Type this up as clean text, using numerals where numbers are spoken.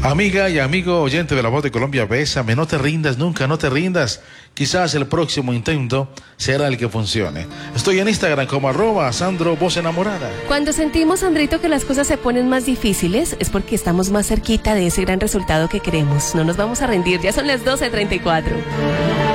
Amiga y amigo oyente de La Voz de Colombia, bésame, no te rindas nunca, no te rindas. Quizás el próximo intento será el que funcione. Estoy en Instagram como @Sandro Voz Enamorada. Cuando sentimos, Sandrito, que las cosas se ponen más difíciles, es porque estamos más cerquita de ese gran resultado que queremos. No nos vamos a rendir, ya son las 12:34.